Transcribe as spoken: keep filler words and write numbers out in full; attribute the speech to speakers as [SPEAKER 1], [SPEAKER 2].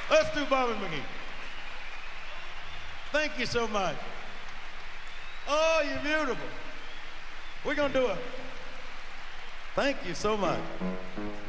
[SPEAKER 1] Let's do Bobby McGee. Thank you so much. Oh, you're beautiful. We're gonna do it. Thank you so much.